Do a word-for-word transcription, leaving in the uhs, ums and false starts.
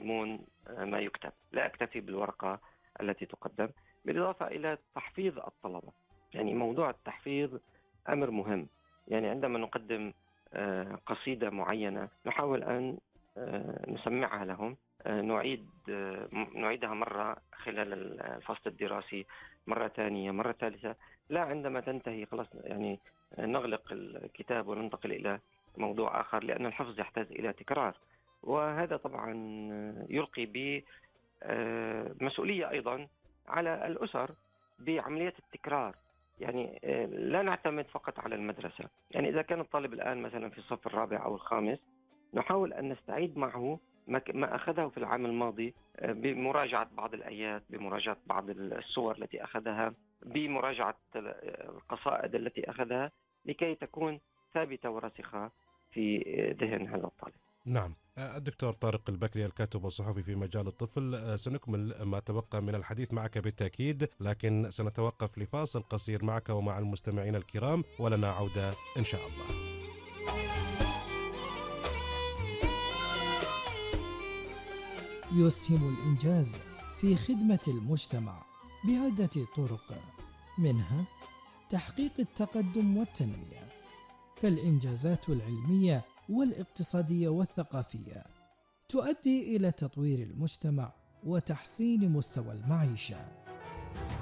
مضمون ما يكتب، لا أكتفي بالورقة التي تقدم، بالإضافة إلى تحفيظ الطلبة. يعني موضوع التحفيظ أمر مهم. يعني عندما نقدم قصيدة معينة نحاول أن نسمعها لهم، نعيد نعيدها مرة خلال الفصل الدراسي، مرة ثانية، مرة ثالثة، لا عندما تنتهي خلاص يعني نغلق الكتاب وننتقل إلى موضوع آخر، لأن الحفظ يحتاج إلى تكرار. وهذا طبعا يلقي بمسؤولية أيضا على الأسر بعملية التكرار. يعني لا نعتمد فقط على المدرسة. يعني إذا كان الطالب الآن مثلا في الصف الرابع أو الخامس، نحاول أن نستعيد معه ما أخذه في العام الماضي بمراجعة بعض الآيات، بمراجعة بعض الصور التي أخذها، بمراجعة القصائد التي أخذها، لكي تكون ثابتة وراسخة في ذهن هذا الطالب. نعم. الدكتور طارق البكري، الكاتب والصحفي في مجال الطفل، سنكمل ما تبقى من الحديث معك بالتأكيد، لكن سنتوقف لفاصل قصير معك ومع المستمعين الكرام، ولنا عودة إن شاء الله. يسهم الإنجاز في خدمة المجتمع بعدة طرق، منها تحقيق التقدم والتنمية، فالإنجازات العلمية والاقتصادية والثقافية تؤدي إلى تطوير المجتمع وتحسين مستوى المعيشة.